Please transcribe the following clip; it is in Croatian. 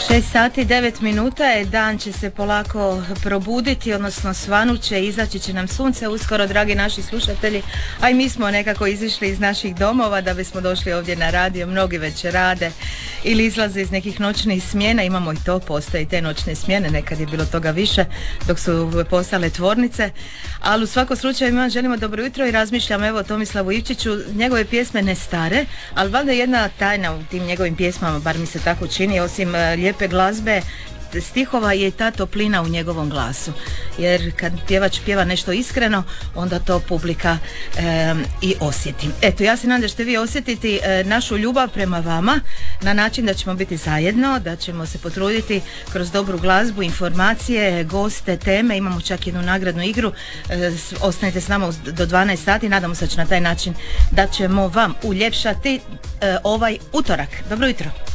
6 sati 9 minuta je, dan će se polako probuditi, odnosno svanuće, izaći će nam sunce uskoro, dragi naši slušatelji, a i mi smo nekako izišli iz naših domova da bismo došli ovdje na radio. Mnogi već rade ili izlaze iz nekih noćnih smjena, imamo i to, postoje i te noćne smjene, nekad je bilo toga više dok su postale tvornice, ali u svakom slučaju mi vam želimo dobro jutro i razmišljam evo o Tomislavu Ivčiću, njegove pjesme ne stare, ali valjda jedna tajna u tim njegovim pjesmama, bar mi se tako čini, osim lijepe glazbe, stihova, je ta toplina u njegovom glasu, jer kad pjevač pjeva nešto iskreno, onda to publika i osjeti. Eto, ja se nadam da ćete vi osjetiti našu ljubav prema vama na način da ćemo biti zajedno, da ćemo se potruditi kroz dobru glazbu, informacije, goste, teme, imamo čak jednu nagradnu igru, ostanite s nama do 12 sati, nadamo se da će na taj način da ćemo vam uljepšati ovaj utorak. Dobro jutro.